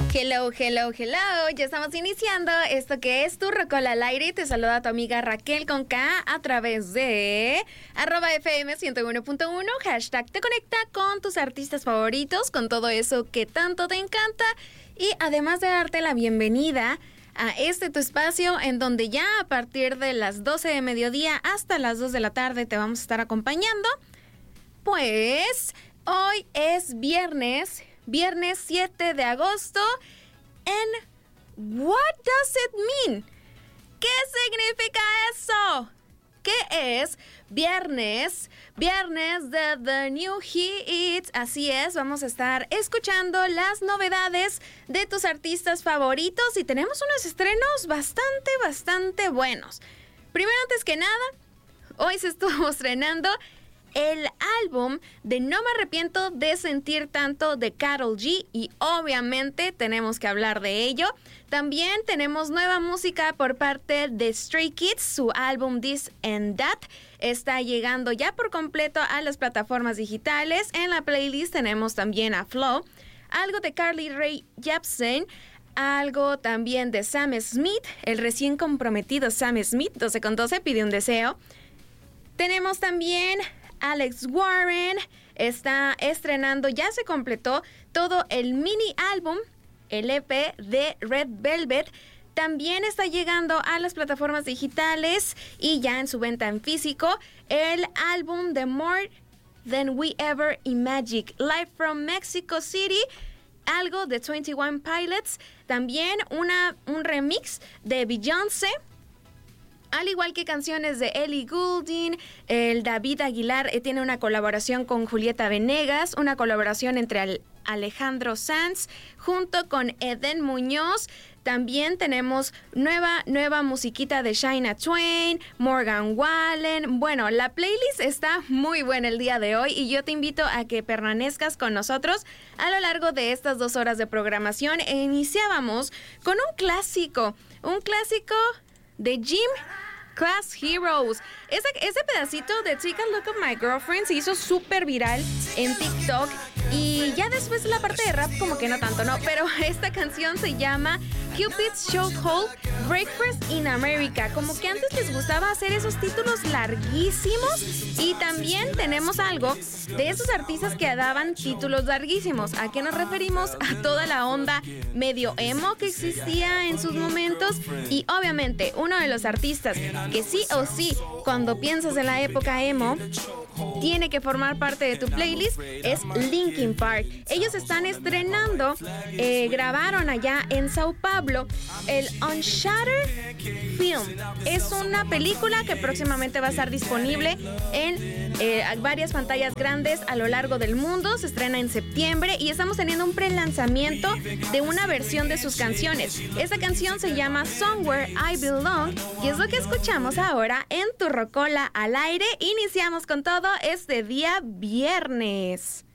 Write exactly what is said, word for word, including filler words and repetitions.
Hello, hello, hello. Ya estamos iniciando esto que es Tu Rocola al Aire. Te saluda tu amiga Raquel con K a través de arroba F M ciento uno punto uno. Hashtag te conecta con tus artistas favoritos, con todo eso que tanto te encanta. Y además de darte la bienvenida a este tu espacio en donde ya a partir de las doce de mediodía hasta las dos de la tarde te vamos a estar acompañando. Pues hoy es viernes. Viernes siete de agosto. And what does it mean? ¿Qué significa eso? ¿Qué es viernes? Viernes de The New Hits. Así es, vamos a estar escuchando las novedades de tus artistas favoritos y tenemos unos estrenos bastante, bastante buenos. Primero, antes que nada, hoy se estuvo estrenando el álbum de No Me Arrepiento de Sentir Tanto de Karol G y obviamente tenemos que hablar de ello. También tenemos nueva música por parte de Stray Kids. Su álbum This and That está llegando ya por completo a las plataformas digitales. En la playlist tenemos también a Flow, algo de Carly Rae Jepsen, algo también de Sam Smith, el recién comprometido Sam Smith, doce con doce, pide un deseo. Tenemos también Alex Warren, está estrenando, ya se completó todo el mini álbum, el E P de Red Velvet. También está llegando a las plataformas digitales y ya en su venta en físico el álbum de More Than We Ever Imagined, Live from Mexico City, algo de veintiuno Pilots, también una, un remix de Beyoncé, al igual que canciones de Ellie Goulding. El David Aguilar eh, tiene una colaboración con Julieta Venegas, una colaboración entre Al- Alejandro Sanz junto con Eden Muñoz. También tenemos nueva, nueva musiquita de Shania Twain, Morgan Wallen. Bueno, la playlist está muy buena el día de hoy y yo te invito a que permanezcas con nosotros a lo largo de estas dos horas de programación. E iniciábamos con un clásico, un clásico de Jim Class Heroes. Ese, ese pedacito de Take a Look at My Girlfriend se hizo súper viral en TikTok. Y ya después la parte de rap como que no tanto, ¿no? Pero esta canción se llama Cupid's Chokehold Breakfast in America. Como que antes les gustaba hacer esos títulos larguísimos. Y también tenemos algo de esos artistas que daban títulos larguísimos. ¿A qué nos referimos? A toda la onda medio emo que existía en sus momentos. Y obviamente uno de los artistas que sí o sí, cuando piensas en la época emo, tiene que formar parte de tu playlist es Linkin Park. Ellos están estrenando, eh, grabaron allá en Sao Paulo el Unshattered Film. Es una película que próximamente va a estar disponible en eh, varias pantallas grandes a lo largo del mundo. Se estrena en septiembre y estamos teniendo un pre-lanzamiento de una versión de sus canciones. Esta canción se llama Somewhere I Belong y es lo que escuchamos ahora en Tu Rocola al Aire. Iniciamos con todo este día viernes.